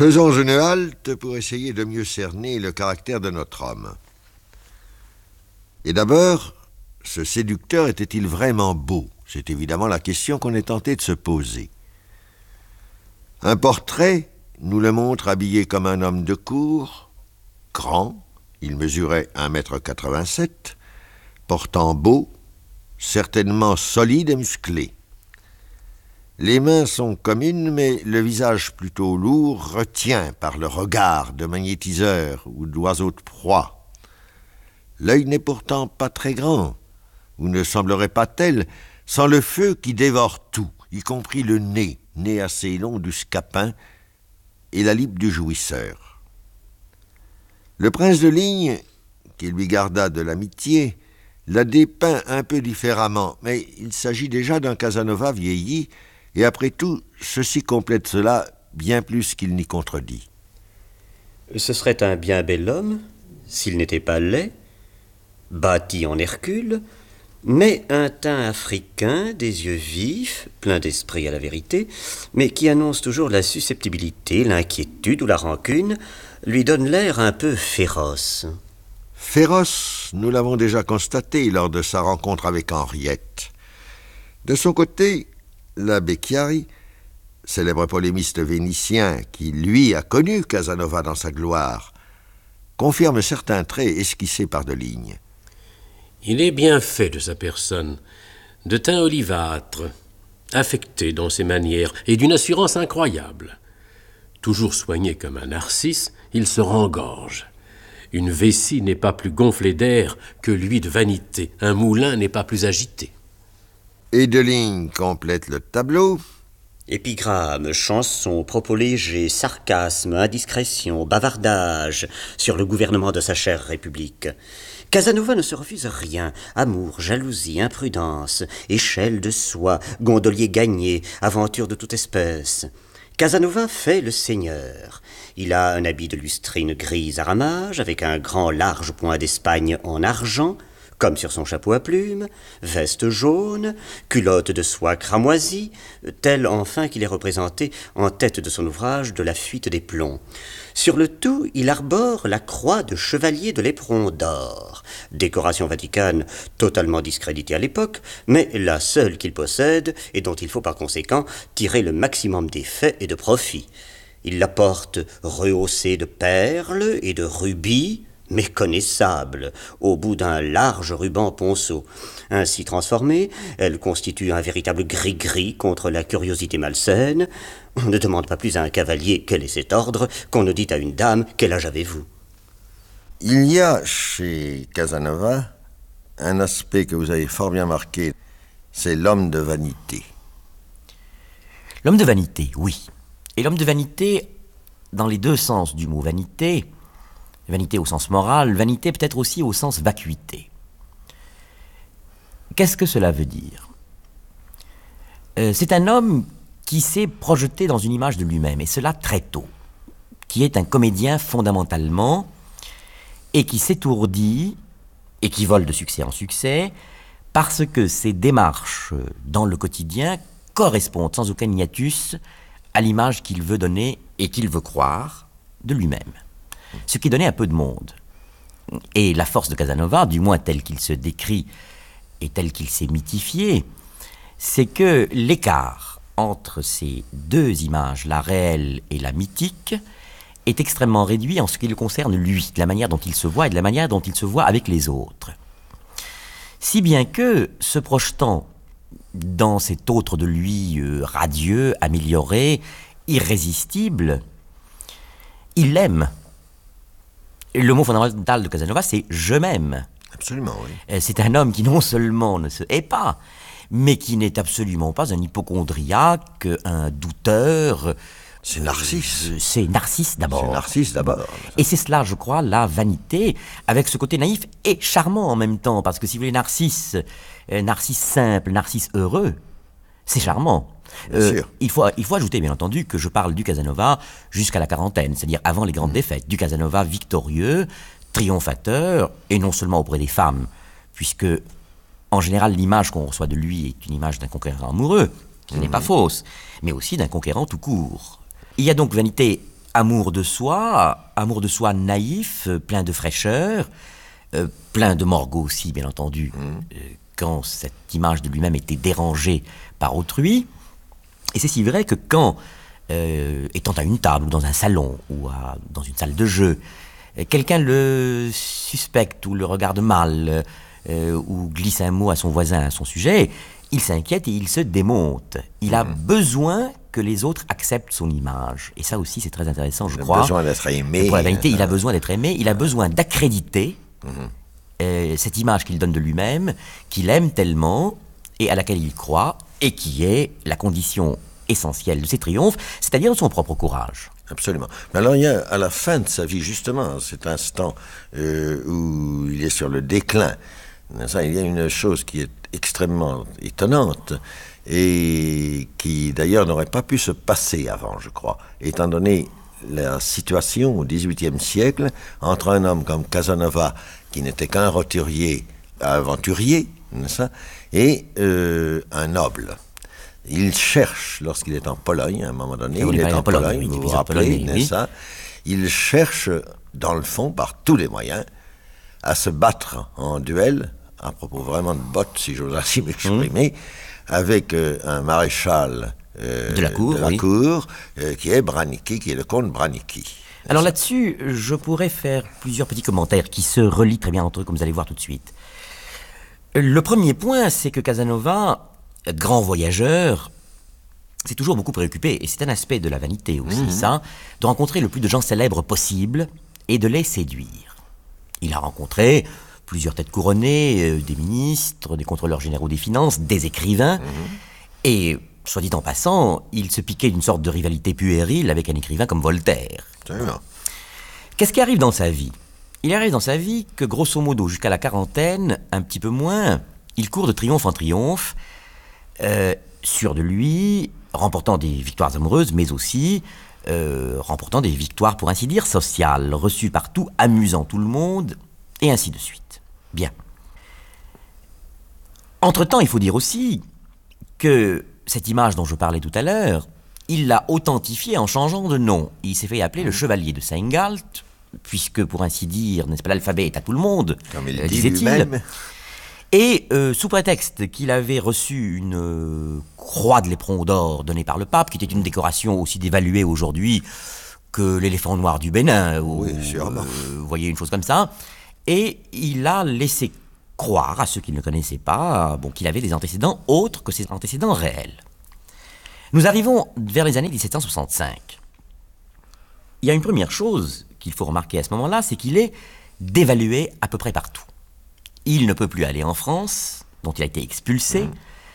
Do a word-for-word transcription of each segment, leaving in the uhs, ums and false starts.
Faisons une halte pour essayer de mieux cerner le caractère de notre homme. Et d'abord, ce séducteur était-il vraiment beau? C'est évidemment la question qu'on est tenté de se poser. Un portrait nous le montre habillé comme un homme de cour, grand, il mesurait un mètre quatre-vingt-sept, portant beau, certainement solide et musclé. Les mains sont communes, mais le visage plutôt lourd retient par le regard de magnétiseur ou d'oiseau de proie. L'œil n'est pourtant pas très grand, ou ne semblerait pas tel, sans le feu qui dévore tout, y compris le nez, nez assez long du scapin, et la lippe du jouisseur. Le prince de Ligne, qui lui garda de l'amitié, l'a dépeint un peu différemment, mais il s'agit déjà d'un Casanova vieilli, et après tout, ceci complète cela bien plus qu'il n'y contredit. Ce serait un bien bel homme, s'il n'était pas laid, bâti en Hercule, mais un teint africain, des yeux vifs, plein d'esprit à la vérité, mais qui annonce toujours la susceptibilité, l'inquiétude ou la rancune, lui donne l'air un peu féroce. Féroce, nous l'avons déjà constaté lors de sa rencontre avec Henriette. De son côté, l'abbé Chiari, célèbre polémiste vénitien qui, lui, a connu Casanova dans sa gloire, confirme certains traits esquissés par de Ligne. Il est bien fait de sa personne, de teint olivâtre, affecté dans ses manières et d'une assurance incroyable. Toujours soigné comme un narcisse, il se rengorge. Une vessie n'est pas plus gonflée d'air que lui de vanité. Un moulin n'est pas plus agité. Et de Ligne complète le tableau. Épigrammes, chansons, propos légers, sarcasmes, indiscrétions, bavardages sur le gouvernement de sa chère République. Casanova ne se refuse rien. Amour, jalousie, imprudence, échelle de soie, gondolier gagné, aventure de toute espèce. Casanova fait le seigneur. Il a un habit de lustrine grise à ramages, avec un grand large point d'Espagne en argent, comme sur son chapeau à plumes, veste jaune, culotte de soie cramoisie, tel enfin qu'il est représenté en tête de son ouvrage de la fuite des plombs. Sur le tout, il arbore la croix de chevalier de l'éperon d'or, décoration vaticane totalement discréditée à l'époque, mais la seule qu'il possède et dont il faut par conséquent tirer le maximum d'effet et de profit. Il la porte rehaussée de perles et de rubis, méconnaissable, au bout d'un large ruban ponceau. Ainsi transformée, elle constitue un véritable gris-gris contre la curiosité malsaine. On ne demande pas plus à un cavalier quel est cet ordre qu'on ne dit à une dame quel âge avez-vous. Il y a chez Casanova un aspect que vous avez fort bien marqué, c'est l'homme de vanité. L'homme de vanité, oui. Et l'homme de vanité, dans les deux sens du mot vanité, vanité au sens moral, vanité peut-être aussi au sens vacuité. Qu'est-ce que cela veut dire ? euh, C'est un homme qui s'est projeté dans une image de lui-même, et cela très tôt, qui est un comédien fondamentalement, et qui s'étourdit, et qui vole de succès en succès, parce que ses démarches dans le quotidien correspondent sans aucun hiatus à l'image qu'il veut donner et qu'il veut croire de lui-même. Ce qui donnait un peu de monde. Et la force de Casanova, du moins tel qu'il se décrit et tel qu'il s'est mythifié, c'est que l'écart entre ces deux images, la réelle et la mythique, est extrêmement réduit en ce qui le concerne lui, de la manière dont il se voit et de la manière dont il se voit avec les autres. Si bien que, se projetant dans cet autre de lui euh, radieux, amélioré, irrésistible, il l'aime. Le mot fondamental de Casanova, c'est « je m'aime ». Absolument, oui. C'est un homme qui non seulement ne se hait pas, mais qui n'est absolument pas un hypocondriaque, un douteur. C'est Narcisse. Euh, c'est Narcisse d'abord. C'est Narcisse d'abord. Et c'est cela, je crois, la vanité, avec ce côté naïf et charmant en même temps, parce que si vous voulez, Narcisse, euh, Narcisse simple, Narcisse heureux, c'est charmant. Euh, il, faut, il faut ajouter, bien entendu, que je parle du Casanova jusqu'à la quarantaine, c'est-à-dire avant les grandes mmh. défaites, du Casanova victorieux, triomphateur, et non seulement auprès des femmes, puisque, en général, l'image qu'on reçoit de lui est une image d'un conquérant amoureux, qui mmh. n'est pas fausse, mais aussi d'un conquérant tout court. Il y a donc vanité amour de soi, amour de soi naïf, euh, plein de fraîcheur, euh, plein de morgue aussi, bien entendu, mmh. euh, quand cette image de lui-même était dérangée par autrui. Et c'est si vrai que quand, euh, étant à une table ou dans un salon ou à, dans une salle de jeu, euh, quelqu'un le suspecte ou le regarde mal euh, ou glisse un mot à son voisin à son sujet, il s'inquiète et il se démonte. Il a mmh. besoin que les autres acceptent son image. Et ça aussi, c'est très intéressant, je il crois. Il a besoin d'être aimé. Pour la vanité, il a besoin d'être aimé, il a besoin d'accréditer mmh. euh, cette image qu'il donne de lui-même, qu'il aime tellement et à laquelle il croit, et qui est la condition essentielle de ses triomphes, c'est-à-dire de son propre courage. Absolument. Mais alors, il y a à la fin de sa vie, justement, cet instant euh, où il est sur le déclin, ça, il y a une chose qui est extrêmement étonnante et qui, d'ailleurs, n'aurait pas pu se passer avant, je crois, étant donné la situation au dix-huitième siècle entre un homme comme Casanova, qui n'était qu'un roturier, aventurier, n'est-ce pas, et euh, un noble. Il cherche, lorsqu'il est en Pologne, à un moment donné, il est en Pologne, Pologne vous vous rappelez, n'est-ce pas, il cherche, dans le fond, par tous les moyens, à se battre en duel, à propos vraiment de bottes, si j'ose ainsi m'exprimer, mmh. avec euh, un maréchal euh, de la cour, de la oui. cour euh, qui est Branicki, qui est le comte Branicki. Alors là-dessus, je pourrais faire plusieurs petits commentaires qui se relient très bien entre eux, comme vous allez voir tout de suite. Le premier point, c'est que Casanova, grand voyageur, s'est toujours beaucoup préoccupé, et c'est un aspect de la vanité aussi, mmh. ça, de rencontrer le plus de gens célèbres possible et de les séduire. Il a rencontré plusieurs têtes couronnées, euh, des ministres, des contrôleurs généraux des finances, des écrivains, mmh. et, soit dit en passant, il se piquait d'une sorte de rivalité puérile avec un écrivain comme Voltaire. Bon. Qu'est-ce qui arrive dans sa vie ? Il arrive dans sa vie que, grosso modo, jusqu'à la quarantaine, un petit peu moins, il court de triomphe en triomphe, euh, sûr de lui, remportant des victoires amoureuses, mais aussi euh, remportant des victoires, pour ainsi dire, sociales, reçues partout, amusant tout le monde, et ainsi de suite. Bien. Entre-temps, il faut dire aussi que cette image dont je parlais tout à l'heure, il l'a authentifiée en changeant de nom. Il s'est fait appeler le chevalier de Saint-Galt, puisque, pour ainsi dire, n'est-ce pas, l'alphabet est à tout le monde, comme il euh, dit disait-il. Lui-même. Et euh, sous prétexte qu'il avait reçu une euh, croix de l'éperon d'or donnée par le pape, qui était une décoration aussi dévaluée aujourd'hui que l'éléphant noir du Bénin, ou, Oui, sûrement. euh, vous voyez, une chose comme ça, et il a laissé croire à ceux qui ne le connaissaient pas, bon, qu'il avait des antécédents autres que ses antécédents réels. Nous arrivons vers les années dix-sept cent soixante-cinq. Il y a une première chose qu'il faut remarquer à ce moment-là, c'est qu'il est dévalué à peu près partout. Il ne peut plus aller en France, dont il a été expulsé. Mmh.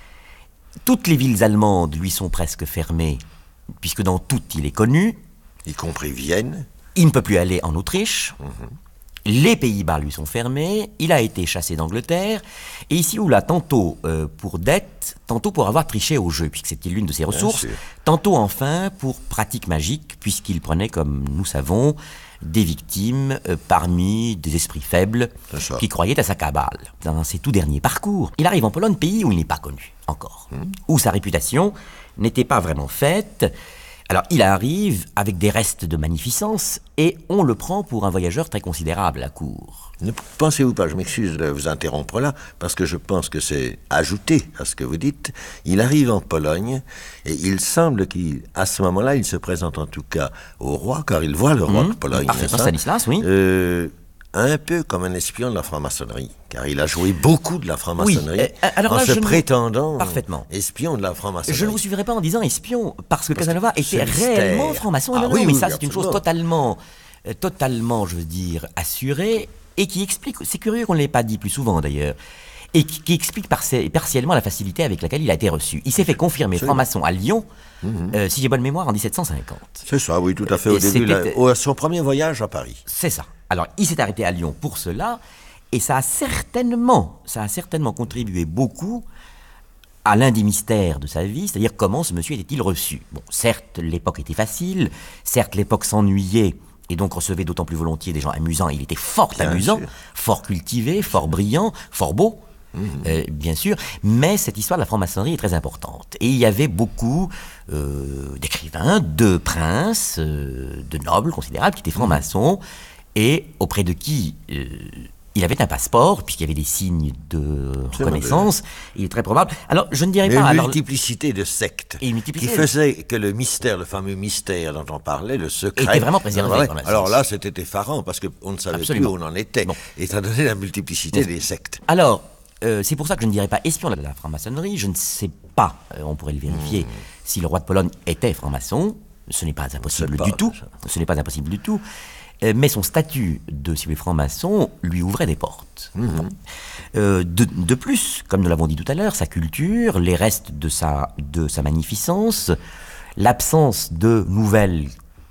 Toutes les villes allemandes lui sont presque fermées, puisque dans toutes il est connu. Y compris Vienne. Il ne peut plus aller en Autriche. Mmh. Les Pays-Bas lui sont fermés. Il a été chassé d'Angleterre. Et ici ou là, tantôt euh, pour dette, tantôt pour avoir triché au jeu, puisque c'était l'une de ses ressources. Tantôt enfin pour pratique magique, puisqu'il prenait, comme nous savons, des victimes euh, parmi des esprits faibles qui croyaient à sa cabale. Dans ses tout derniers parcours, il arrive en Pologne, pays où il n'est pas connu encore, mmh. où sa réputation n'était pas vraiment faite. Alors il arrive avec des restes de magnificence et on le prend pour un voyageur très considérable à court. Ne pensez-vous pas, je m'excuse de vous interrompre là, parce que je pense que c'est ajouté à ce que vous dites. Il arrive en Pologne et il semble qu'à ce moment-là, il se présente en tout cas au roi, car il voit le roi mmh, de Pologne. Parfaitement, Stanislas, oui. Euh, un peu comme un espion de la franc-maçonnerie, car il a joué beaucoup de la franc-maçonnerie oui, euh, alors en là, se je prétendant parfaitement. espion de la franc-maçonnerie. Je ne vous suivrai pas en disant espion, parce que parce Casanova que était mystère. réellement franc-maçon. Ah, non, oui, non, mais oui, ça, oui, c'est une absolument. chose totalement, euh, totalement, je veux dire, assurée, et qui explique, c'est curieux qu'on ne l'ait pas dit plus souvent d'ailleurs, et qui, qui explique parti- partiellement la facilité avec laquelle il a été reçu. Il s'est fait confirmer franc-maçon à Lyon, mmh. euh, si j'ai bonne mémoire, en dix-sept cent cinquante. C'est ça, oui, tout à fait, au Et début, là, c'était- au- son premier voyage à Paris. C'est ça. Alors, il s'est arrêté à Lyon pour cela, et ça a certainement, ça a certainement contribué beaucoup à l'un des mystères de sa vie, c'est-à-dire comment ce monsieur était-il reçu. Bon, certes, l'époque était facile, certes, l'époque s'ennuyait, et donc recevait d'autant plus volontiers des gens amusants. Il était fort Bien amusant, sûr. fort cultivé, fort brillant, fort beau. Mmh. Euh, bien sûr, mais cette histoire de la franc-maçonnerie est très importante. Et il y avait beaucoup euh, d'écrivains, de princes, euh, de nobles considérables qui étaient francs-maçons, et auprès de qui euh, il avait un passeport, puisqu'il y avait des signes de reconnaissance. Il est très probable. Alors, je ne dirais Mais pas... une alors, multiplicité de sectes et une multiplicité qui faisait que le mystère, le fameux mystère dont on parlait, le secret... était vraiment préservé. Ouais. Dans la Alors science. là, c'était effarant, parce qu'on ne savait Absolument. plus où on en était, Bon. étant donné la multiplicité des sectes. Alors, euh, c'est pour ça que je ne dirais pas espion de la franc-maçonnerie. Je ne sais pas, euh, on pourrait le vérifier, mmh. si le roi de Pologne était franc-maçon. Ce n'est pas impossible pas, du tout. ça. Ce n'est pas impossible du tout. Euh, mais son statut de si vous voulez, franc-maçon lui ouvrait des portes. Mmh. Euh, de, de plus, comme nous l'avons dit tout à l'heure, sa culture, les restes de sa, de sa magnificence, l'absence de nouvelles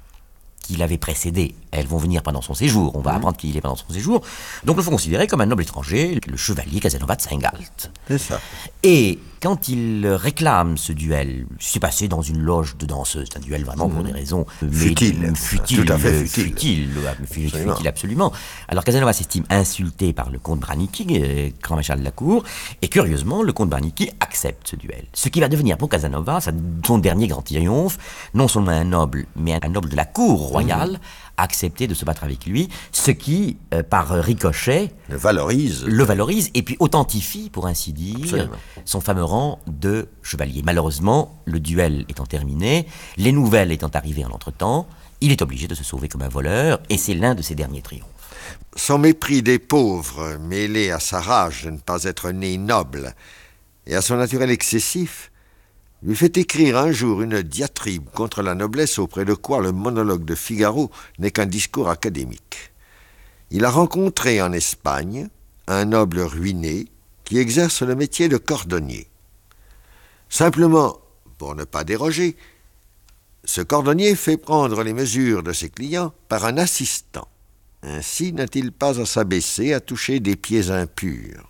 qui l'avaient précédé, elles vont venir pendant son séjour, on va mmh. apprendre qui il est pendant son séjour, donc le faut considérer comme un noble étranger, le chevalier Casanova de Saint-Galt. C'est ça. Et quand il réclame ce duel, c'est passé dans une loge de danseuses, c'est un duel vraiment mmh. pour des raisons futiles, futiles, tout à fait futiles, futile. futile, futile, futile absolument. Alors Casanova s'estime insulté par le comte Branicki, grand maréchal de la cour, et curieusement, le comte Branicki accepte ce duel. Ce qui va devenir pour Casanova son dernier grand triomphe, non seulement un noble, mais un noble de la cour royale, mmh. a accepté de se battre avec lui, ce qui, euh, par ricochet, le valorise. le valorise et puis authentifie, pour ainsi dire, Absolument. son fameux rang de chevalier. Malheureusement, le duel étant terminé, les nouvelles étant arrivées en entretemps, il est obligé de se sauver comme un voleur, et c'est l'un de ses derniers triomphes. Son mépris des pauvres, mêlé à sa rage de ne pas être né noble, et à son naturel excessif, lui fait écrire un jour une diatribe contre la noblesse auprès de quoi le monologue de Figaro n'est qu'un discours académique. Il a rencontré en Espagne un noble ruiné qui exerce le métier de cordonnier. Simplement, pour ne pas déroger, ce cordonnier fait prendre les mesures de ses clients par un assistant. Ainsi n'a-t-il pas à s'abaisser à toucher des pieds impurs.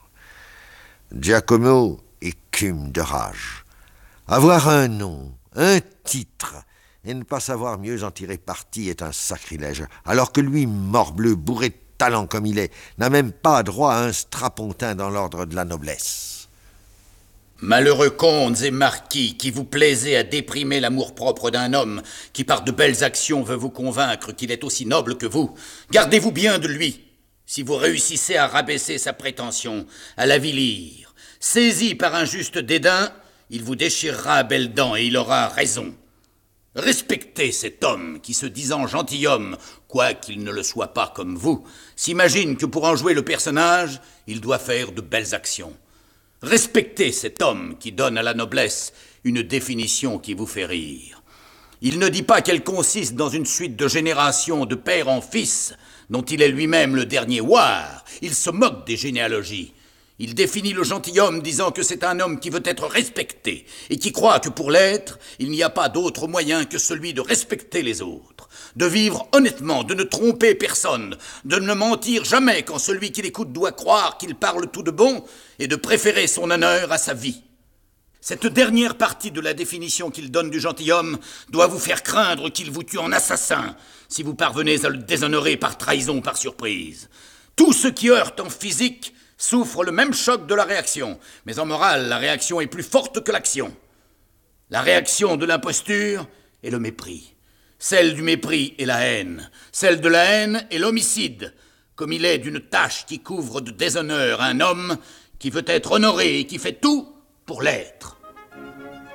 Giacomo écume de rage. Avoir un nom, un titre, et ne pas savoir mieux en tirer parti est un sacrilège, alors que lui, morbleu, bourré de talent comme il est, n'a même pas droit à un strapontin dans l'ordre de la noblesse. Malheureux comtes et marquis qui vous plaisez à déprimer l'amour-propre d'un homme qui par de belles actions veut vous convaincre qu'il est aussi noble que vous, gardez-vous bien de lui. Si vous réussissez à rabaisser sa prétention, à l'avilir, saisi par un juste dédain, il vous déchirera à belles dents et il aura raison. Respectez cet homme qui, se disant gentilhomme, quoiqu'il ne le soit pas comme vous, s'imagine que pour en jouer le personnage, il doit faire de belles actions. Respectez cet homme qui donne à la noblesse une définition qui vous fait rire. Il ne dit pas qu'elle consiste dans une suite de générations de père en fils, dont il est lui-même le dernier ouar. Il se moque des généalogies. Il définit le gentilhomme disant que c'est un homme qui veut être respecté et qui croit que pour l'être, il n'y a pas d'autre moyen que celui de respecter les autres, de vivre honnêtement, de ne tromper personne, de ne mentir jamais quand celui qui l'écoute doit croire qu'il parle tout de bon et de préférer son honneur à sa vie. Cette dernière partie de la définition qu'il donne du gentilhomme doit vous faire craindre qu'il vous tue en assassin si vous parvenez à le déshonorer par trahison ou par surprise. Tout ce qui heurte en physique souffre le même choc de la réaction, mais en morale, la réaction est plus forte que l'action. La réaction de l'imposture est le mépris. Celle du mépris est la haine. Celle de la haine est l'homicide, comme il est d'une tache qui couvre de déshonneur un homme qui veut être honoré et qui fait tout pour l'être.